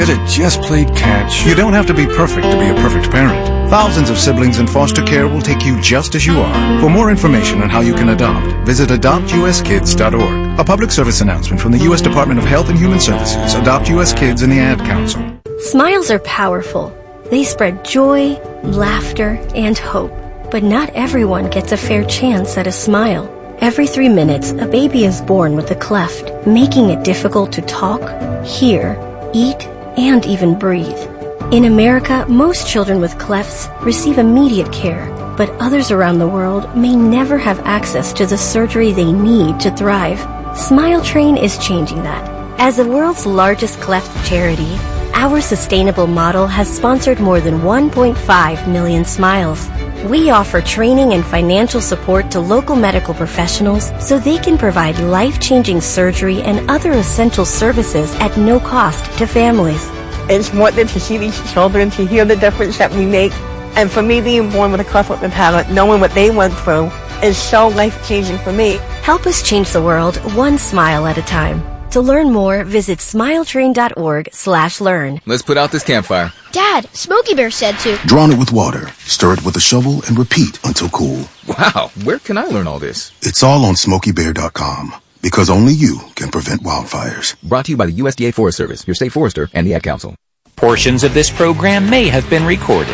It just played catch. You don't have to be perfect to be a perfect parent. Thousands of siblings in foster care will take you just as you are. For more information on how you can adopt, visit adoptuskids.org. A public service announcement from the U.S. Department of Health and Human Services, Adopt U.S. Kids, and the Ad Council. Smiles are powerful. They spread joy, laughter, and hope. But not everyone gets a fair chance at a smile. Every 3 minutes, a baby is born with a cleft, making it difficult to talk, hear, eat, and even breathe. In America, most children with clefts receive immediate care, but others around the world may never have access to the surgery they need to thrive. Smile Train is changing that. As the world's largest cleft charity, our sustainable model has sponsored more than 1.5 million smiles. We offer training and financial support to local medical professionals so they can provide life-changing surgery and other essential services at no cost to families. It's wonderful to see these children, to hear the difference that we make. And for me, being born with a cleft lip and palate, knowing what they went through, is so life-changing for me. Help us change the world one smile at a time. To learn more, visit smiletrain.org/learn. Let's put out this campfire. Dad, Smokey Bear said to. Drown it with water, stir it with a shovel, and repeat until cool. Wow, where can I learn all this? It's all on SmokeyBear.com. Because only you can prevent wildfires. Brought to you by the USDA Forest Service, your state forester, and the Ad Council. Portions of this program may have been recorded.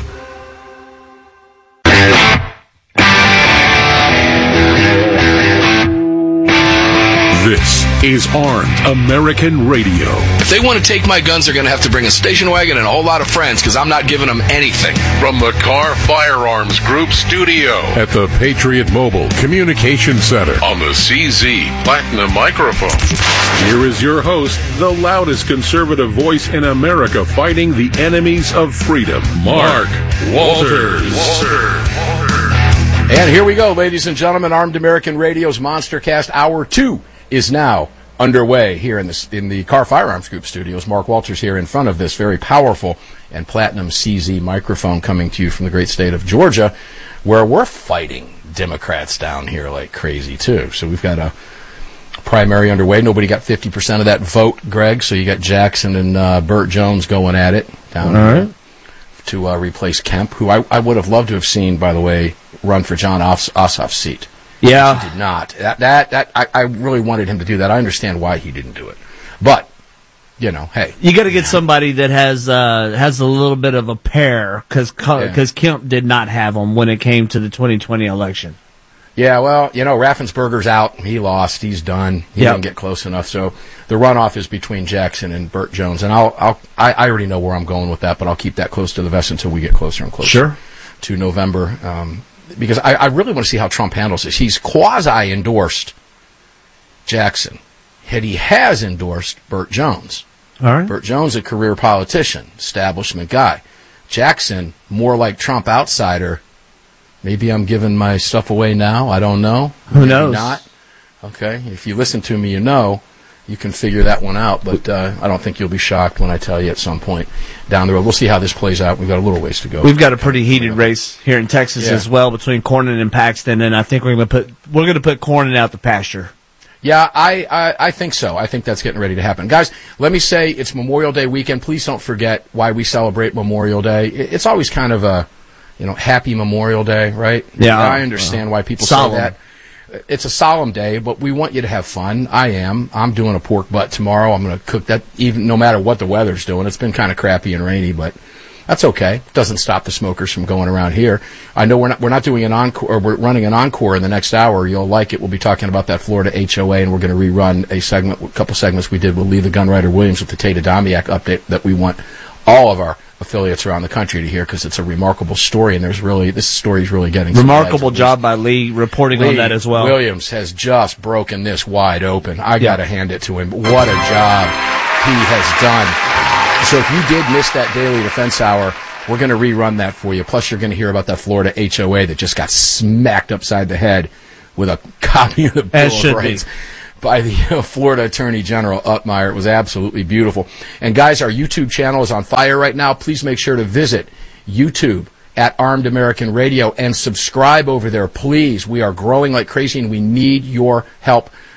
This is Armed American Radio. If they want to take my guns, they're going to have to bring a station wagon and a whole lot of friends, because I'm not giving them anything. From the Car Firearms Group studio at the Patriot Mobile Communication Center on the CZ Platinum microphone. Here is your host, the loudest conservative voice in America fighting the enemies of freedom, Mark Walters. And here we go, ladies and gentlemen. Armed American Radio's Monstercast Hour 2 is now underway here in the Car Firearms Group studios. Mark Walters here in front of this very powerful and platinum CZ microphone, coming to you from the great state of Georgia, where we're fighting Democrats down here like crazy too. So we've got a primary underway. Nobody got 50% of that vote, Greg, so you got Jackson and Burt Jones going at it down here to replace Kemp, who I would have loved to have seen, by the way, run for John Ossoff's seat. Yeah. He did not. I really wanted him to do that. I understand why he didn't do it. But, you know, hey. You got to get somebody that has a little bit of a pair, because Kemp did not have them when it came to the 2020 election. Yeah, well, you know, Raffensperger's out. He lost. He's done. He didn't get close enough. So the runoff is between Jackson and Burt Jones. And I already know where I'm going with that, but I'll keep that close to the vest until we get closer and closer to November. Because I really want to see how Trump handles this. He's quasi-endorsed Jackson. Yet he has endorsed Burt Jones. All right. Burt Jones, a career politician, establishment guy. Jackson, more like Trump outsider. Maybe I'm giving my stuff away now. I don't know. Who knows? Maybe not. Okay. If you listen to me, you know. You can figure that one out, but I don't think you'll be shocked when I tell you at some point down the road. We'll see how this plays out. We've got a little ways to go. We've got a pretty heated race here in Texas as well between Cornyn and Paxton, and I think we're going to put Cornyn out the pasture. Yeah, I think so. I think that's getting ready to happen. Guys, let me say it's Memorial Day weekend. Please don't forget why we celebrate Memorial Day. It's always kind of a, happy Memorial Day, right? Yeah. I understand why people say that. It's a solemn day, but we want you to have fun. I'm doing a pork butt tomorrow. I'm going to cook that even no matter what the weather's doing. It's been kind of crappy and rainy, but that's okay. It doesn't stop the smokers from going around here. I know we're not doing an encore, or we're running an encore in the next hour. You'll like it. We'll be talking about that Florida HOA, and we're going to rerun a couple segments we did with Lee the Gunwriter Williams with the Tate Adamiak update that we want all of our affiliates around the country to hear, because it's a remarkable story, and this story is really getting remarkable job by Lee reporting on that as well. Williams has just broken this wide open. I got to hand it to him. What a job he has done. So if you did miss that Daily Defense Hour, we're going to rerun that for you. Plus, you're going to hear about that Florida HOA that just got smacked upside the head with a copy of the Bill of Rights by the Florida Attorney General Utmeyer. It was absolutely beautiful. And guys, our YouTube channel is on fire right now. Please make sure to visit YouTube at Armed American Radio and subscribe over there, please. We are growing like crazy, and we need your help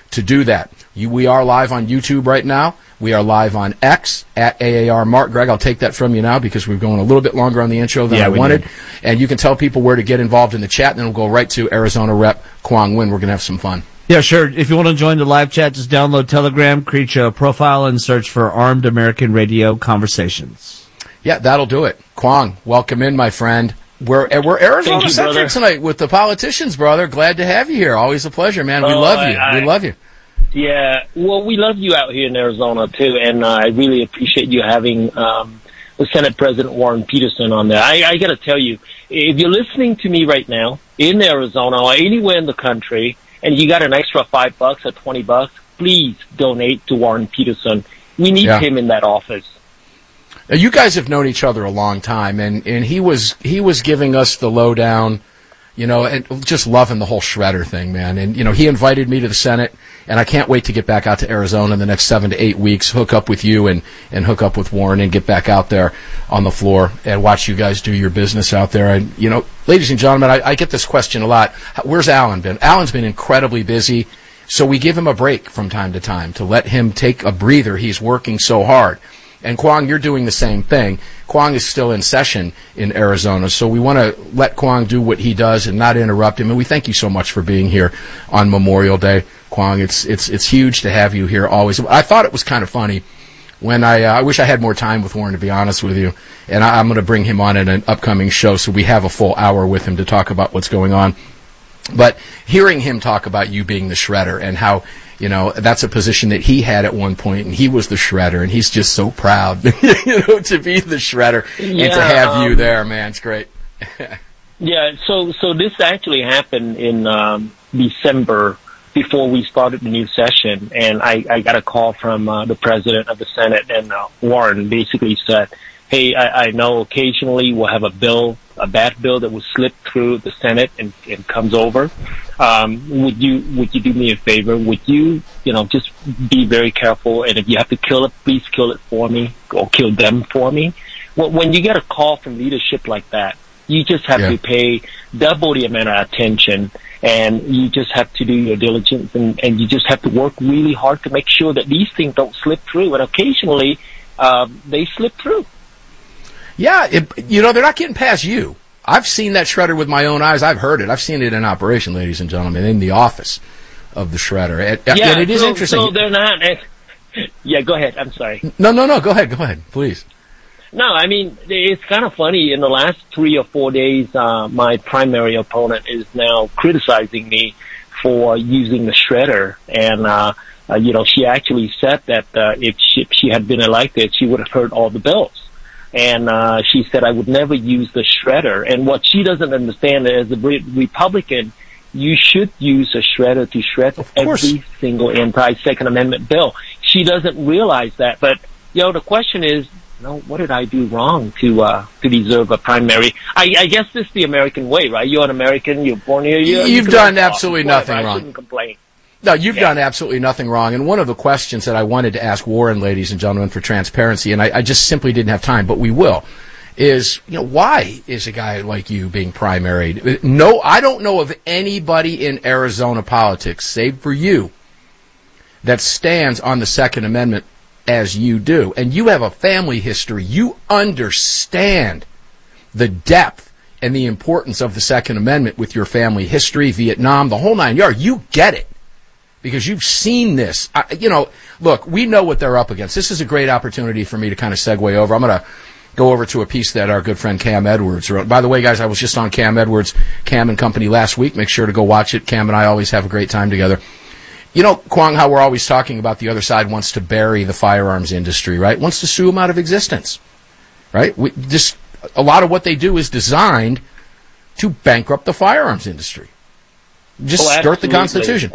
to do that. We are live on YouTube right now. We are live on X at AAR Mark. Greg, I'll take that from you now because we're going a little bit longer on the intro than I wanted. Did. And you can tell people where to get involved in the chat, and then we'll go right to Arizona Rep Quang Nguyen. We're going to have some fun. Yeah, sure. If you want to join the live chat, just download Telegram, create your profile, and search for Armed American Radio Conversations. Yeah, that'll do it. Quang, welcome in, my friend. We're Arizona-centric tonight with the politicians, brother. Glad to have you here. Always a pleasure, man. We love you. We love you. Yeah, well, we love you out here in Arizona, too, and I really appreciate you having the Senate President Warren Peterson on there. I got to tell you, if you're listening to me right now in Arizona or anywhere in the country, and you got an extra $5 or $20, please donate to Warren Peterson. We need him in that office. Now, you guys have known each other a long time, and he was giving us the lowdown, you know, and just loving the whole shredder thing, man. And, you know, he invited me to the Senate, and I can't wait to get back out to Arizona in the next 7 to 8 weeks, hook up with you and hook up with Warren and get back out there on the floor and watch you guys do your business out there. And, you know, ladies and gentlemen, I get this question a lot. Where's Alan been? Alan's been incredibly busy, so we give him a break from time to time to let him take a breather. He's working so hard. And Quang, you're doing the same thing. Quang is still in session in Arizona, so we want to let Quang do what he does and not interrupt him. And we thank you so much for being here on Memorial Day, Quang. It's huge to have you here always. I thought it was kind of funny when I wish I had more time with Warren, to be honest with you. And I'm going to bring him on in an upcoming show, so we have a full hour with him to talk about what's going on. But hearing him talk about you being the shredder and how, you know, that's a position that he had at one point, and he was the shredder, and he's just so proud, you know, to be the shredder and to have you there, man. It's great. Yeah, so this actually happened in December before we started the new session, and I got a call from the president of the Senate, and Warren basically said, hey, I know occasionally we'll have a bad bill that will slip through the Senate and comes over. Would you do me a favor? Would you just be very careful, and if you have to kill it, please kill it for me, or kill them for me. When you get a call from leadership like that, you just have to pay double the amount of attention, and you just have to do your diligence, and you just have to work really hard to make sure that these things don't slip through, and occasionally they slip through. Yeah, they're not getting past you. I've seen that shredder with my own eyes. I've heard it. I've seen it in operation, ladies and gentlemen, in the office of the shredder. And it is interesting. So they're not. Yeah, go ahead. I'm sorry. No. Go ahead, please. No, I mean, it's kind of funny. In the last 3 or 4 days, my primary opponent is now criticizing me for using the shredder. And, she actually said that if she had been elected, she would have heard all the bills. And she said I would never use the shredder. And what she doesn't understand is, as a Republican, you should use a shredder to shred every single anti-Second Amendment bill. She doesn't realize that. But, the question is, what did I do wrong to deserve a primary? I guess this is the American way, right? You're an American. You're born here. You've done absolutely nothing wrong. I shouldn't complain. No, you've done absolutely nothing wrong. And one of the questions that I wanted to ask Warren, ladies and gentlemen, for transparency, and I just simply didn't have time, but we will, is, why is a guy like you being primaried? No, I don't know of anybody in Arizona politics, save for you, that stands on the Second Amendment as you do. And you have a family history. You understand the depth and the importance of the Second Amendment with your family history, Vietnam, the whole 9 yards. You get it. Because you've seen this. Look, we know what they're up against. This is a great opportunity for me to kind of segue over. I'm going to go over to a piece that our good friend Cam Edwards wrote. By the way, guys, I was just on Cam Edwards, Cam and Company last week. Make sure to go watch it. Cam and I always have a great time together. Quang, how we're always talking about the other side wants to bury the firearms industry, right? Wants to sue them out of existence, right? A lot of what they do is designed to bankrupt the firearms industry. Just skirt the Constitution.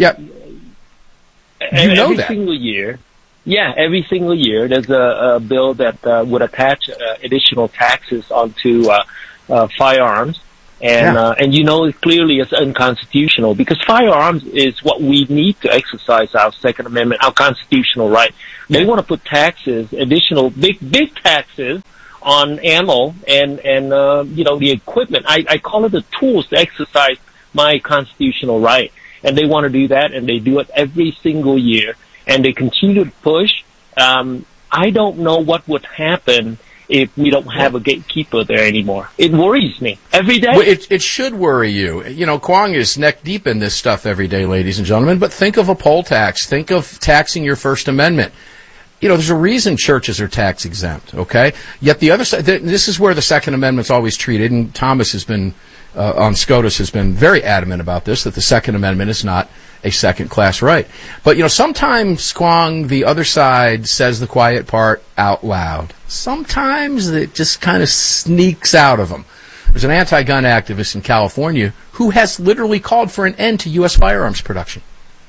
Every single year, every single year, there's a bill that would attach additional taxes onto firearms, and clearly it's unconstitutional because firearms is what we need to exercise our Second Amendment, our constitutional right. They want to put taxes, additional big taxes on ammo and the equipment. I call it the tools to exercise my constitutional right. and they want to do that, and they do it every single year, and they continue to push. I don't know what would happen if we don't have a gatekeeper there anymore. It worries me every day. Well, it should worry you. You know, Kwong is neck deep in this stuff every day, ladies and gentlemen, but think of a poll tax. Think of taxing your First Amendment. You know, there's a reason churches are tax exempt, okay? Yet the other side, this is where the Second Amendment's always treated, and Thomas has been, on SCOTUS has been very adamant about this, that the Second Amendment is not a second-class right. But, you know, sometimes, Kwong, the other side says the quiet part out loud. Sometimes it just kind of sneaks out of them. There's an anti-gun activist in California who has literally called for an end to U.S. firearms production.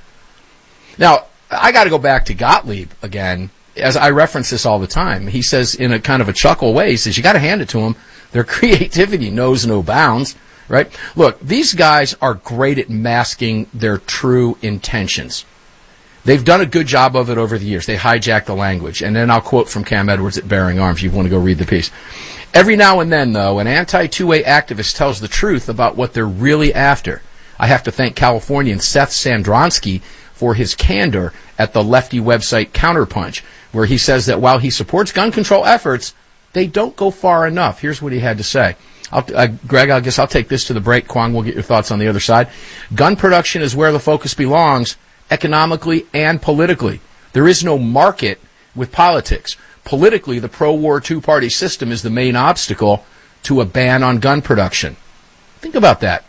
Now, I got to go back to Gottlieb again, as I reference this all the time. He says, in a kind of a chuckle way, he says, you got to hand it to them. Their creativity knows no bounds. Right? Look, these guys are great at masking their true intentions. They've done a good job of it over the years. They hijack the language. And then I'll quote from Cam Edwards at Bearing Arms. You want to go read the piece. Every now and then, though, an anti-2A activist tells the truth about what they're really after. I have to thank Californian Seth Sandronsky for his candor at the lefty website Counterpunch, where he says that while he supports gun control efforts, they don't go far enough. Here's what he had to say. Greg, I guess I'll take this to the break. Kwong, we'll get your thoughts on the other side. Gun production is where the focus belongs, economically and politically. There is no market with politics. Politically, the pro-war two-party system is the main obstacle to a ban on gun production. Think about that.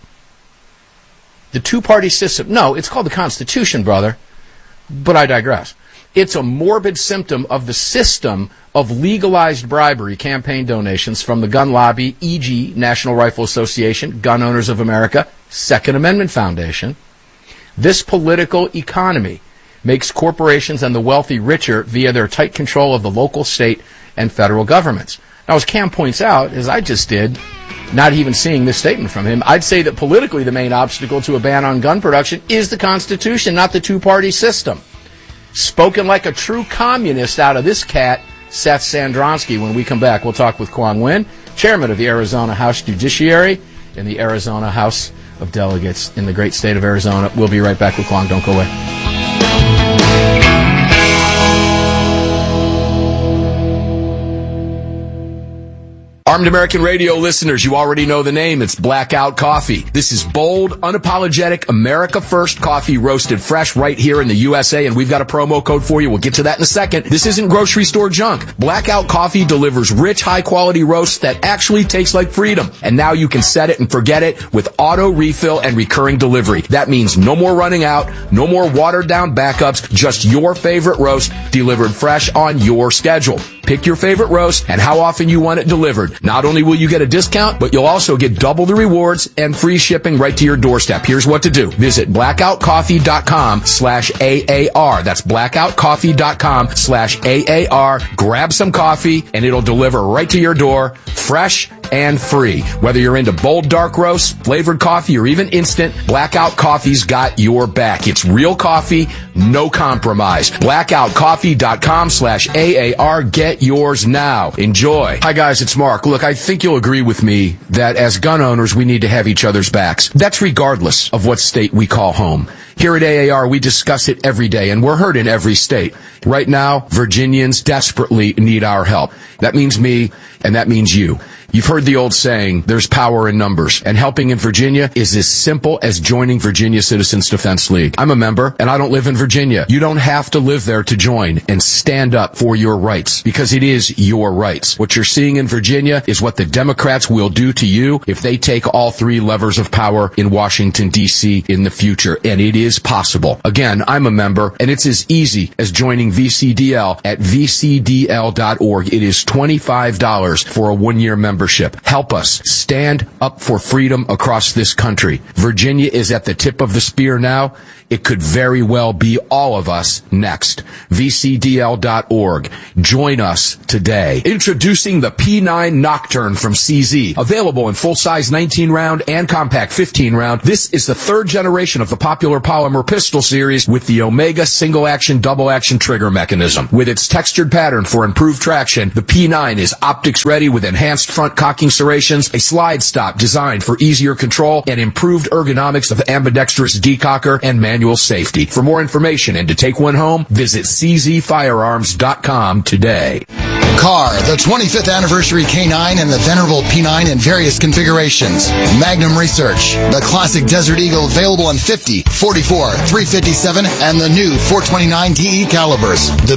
The two-party system. No, it's called the Constitution, brother. But I digress. It's a morbid symptom of the system of legalized bribery campaign donations from the gun lobby, e.g., National Rifle Association, Gun Owners of America, Second Amendment Foundation. This political economy makes corporations and the wealthy richer via their tight control of the local, state, and federal governments. Now, as Cam points out, as I just did, not even seeing this statement from him, I'd say that politically the main obstacle to a ban on gun production is the Constitution, not the two-party system. Spoken like a true communist out of this cat, Seth Sandronsky. When we come back, we'll talk with Kwong Win, chairman of the Arizona House Judiciary and the Arizona House of Delegates in the great state of Arizona. We'll be right back with Kwong. Don't go away. Armed American Radio listeners, you already know the name. It's Blackout Coffee. This is bold, unapologetic, America First coffee roasted fresh right here in the USA, and we've got a promo code for you. We'll get to that in a second. This isn't grocery store junk. Blackout Coffee delivers rich, high-quality roasts that actually taste like freedom. And now you can set it and forget it with auto refill and recurring delivery. That means no more running out, no more watered-down backups, just your favorite roast delivered fresh on your schedule. Pick your favorite roast and how often you want it delivered. Not only will you get a discount, but you'll also get double the rewards and free shipping right to your doorstep. Here's what to do. Visit blackoutcoffee.com/AAR. That's blackoutcoffee.com/AAR. Grab some coffee and it'll deliver right to your door, fresh and free. Whether you're into bold dark roasts, flavored coffee, or even instant, Blackout Coffee's got your back. It's real coffee, no compromise. blackoutcoffee.com/AAR. Get yours now. Enjoy. Hi guys, it's Mark. Look, I think you'll agree with me that as gun owners, we need to have each other's backs. That's regardless of what state we call home. Here at AAR, we discuss it every day, and we're heard in every state. Right now, Virginians desperately need our help. That means me, and that means you. You've heard the old saying, there's power in numbers, and helping in Virginia is as simple as joining Virginia Citizens Defense League. I'm a member, and I don't live in Virginia. You don't have to live there to join and stand up for your rights, because it is your rights. What you're seeing in Virginia is what the Democrats will do to you if they take all three levers of power in Washington, D.C. in the future, and it is possible. Again, I'm a member, and it's as easy as joining VCDL at vcdl.org. It is $25 for a one-year membership. Help us stand up for freedom across this country. Virginia is at the tip of the spear now. It could very well be all of us next. VCDL.org. Join us today. Introducing the P9 Nocturne from CZ. Available in full-size 19-round and compact 15-round. This is the third generation of the popular power polymer pistol series with the Omega single-action, double-action trigger mechanism. With its textured pattern for improved traction, the P9 is optics-ready with enhanced front cocking serrations, a slide stop designed for easier control, and improved ergonomics of ambidextrous decocker and manual safety. For more information and to take one home, visit czfirearms.com today. Car, the 25th anniversary K9 and the venerable P9 in various configurations. Magnum Research, the classic Desert Eagle available in 50, 44, 357, and the new 429 DE calibers. The